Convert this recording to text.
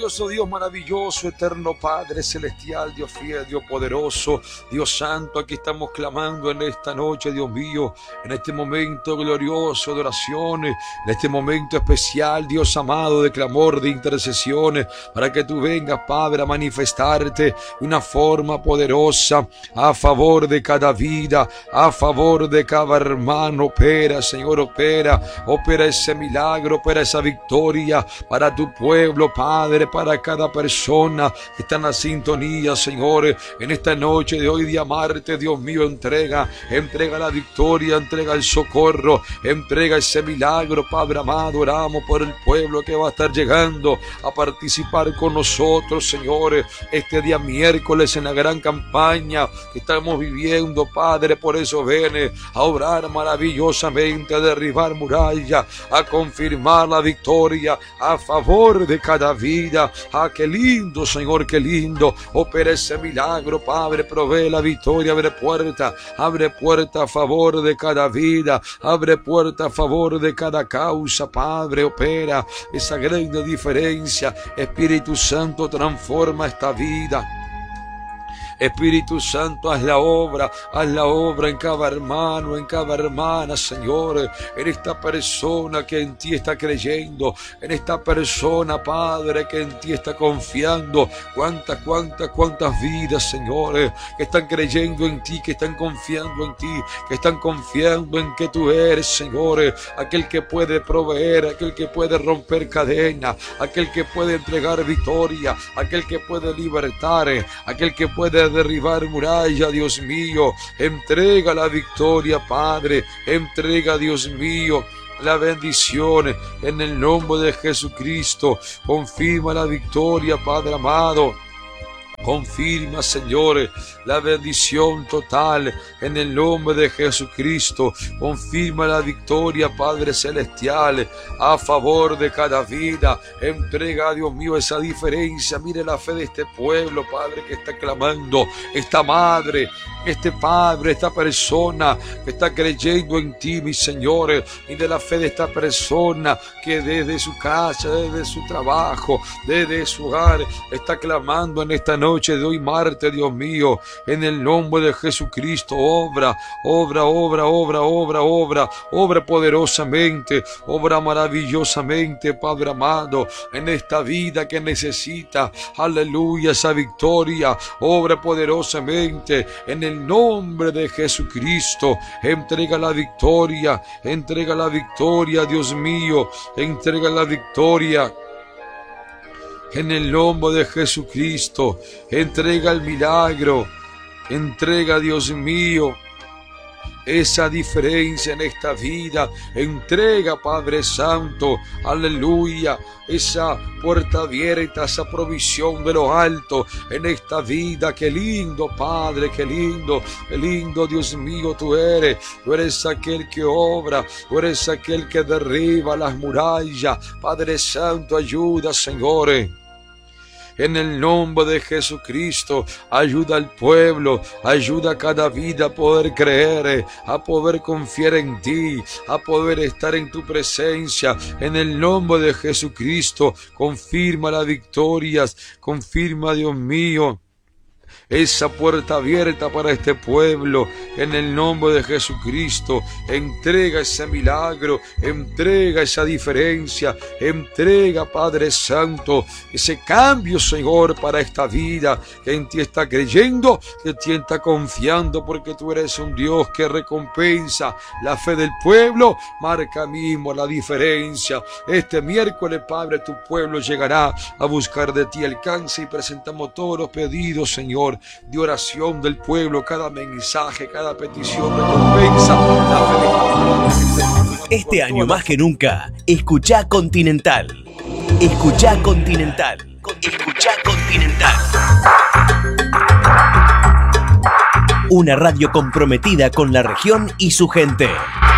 glorioso Dios maravilloso, eterno Padre celestial, Dios fiel, Dios poderoso, Dios santo, aquí estamos clamando en esta noche, Dios mío, en este momento glorioso de oraciones, en este momento especial, Dios amado, de clamor, de intercesiones, para que tú vengas, Padre, a manifestarte de una forma poderosa a favor de cada vida, a favor de cada hermano. Opera, Señor, opera ese milagro, opera esa victoria para tu pueblo, Padre, para cada persona que está en la sintonía, Señor, en esta noche de hoy, día martes, Dios mío, entrega la victoria, entrega el socorro, entrega ese milagro, Padre amado. Oramos por el pueblo que va a estar llegando a participar con nosotros, Señor, este día miércoles en la gran campaña que estamos viviendo, Padre. Por eso ven a obrar maravillosamente, a derribar murallas, a confirmar la victoria a favor de cada vida. Qué lindo, Señor, qué lindo. Opera ese milagro, Padre, provee la victoria, abre puerta a favor de cada vida, abre puerta a favor de cada causa, Padre. Opera esa gran diferencia. Espíritu Santo, transforma esta vida. Espíritu Santo, haz la obra en cada hermano, en cada hermana, Señor, en esta persona que en ti está creyendo, en esta persona, Padre, que en ti está confiando. Cuántas vidas, Señor, que están creyendo en ti, que están confiando en ti, que están confiando en que tú eres, Señor, aquel que puede proveer, aquel que puede romper cadenas, aquel que puede entregar victoria, aquel que puede libertar, aquel que puede derribar muralla. Dios mío, entrega la victoria, Padre, entrega, Dios mío, la bendición en el nombre de Jesucristo. Confirma la victoria, Padre amado. Confirma, Señor, la bendición total en el nombre de Jesucristo. Confirma la victoria, Padre celestial, a favor de cada vida. Entrega, Dios mío, esa diferencia. Mire la fe de este pueblo, Padre, que está clamando. Esta madre, este padre, esta persona que está creyendo en ti, mi Señor. Y de la fe de esta persona que desde su casa, desde su trabajo, desde su hogar, está clamando en esta noche de hoy martes, Dios mío, en el nombre de Jesucristo. Obra poderosamente, obra maravillosamente, Padre amado, en esta vida que necesita, aleluya, esa victoria. Obra poderosamente en el nombre de Jesucristo. Entrega la victoria, Dios mío, entrega la victoria. En el nombre de Jesucristo, entrega el milagro, entrega, Dios mío, esa diferencia en esta vida. Entrega, Padre Santo, aleluya, esa puerta abierta, esa provisión de lo alto en esta vida. Qué lindo, Padre, qué lindo, Dios mío, tú eres aquel que obra, tú eres aquel que derriba las murallas. Padre Santo, ayuda, Señor. En el nombre de Jesucristo, ayuda al pueblo, ayuda a cada vida a poder creer, a poder confiar en ti, a poder estar en tu presencia. En el nombre de Jesucristo, confirma las victorias, confirma, Dios mío, esa puerta abierta para este pueblo. En el nombre de Jesucristo, entrega ese milagro, entrega esa diferencia, entrega, Padre Santo, ese cambio, Señor, para esta vida que en ti está creyendo, que en ti está confiando, porque tú eres un Dios que recompensa la fe del pueblo. Marca mismo la diferencia. Este miércoles, Padre, tu pueblo llegará a buscar de ti. Alcance y presentamos todos los pedidos, Señor, de oración del pueblo, cada mensaje, cada petición, recompensa la fe. Este año más que nunca, escuchá Continental. Escuchá Continental. Escuchá Continental. Una radio comprometida con la región y su gente.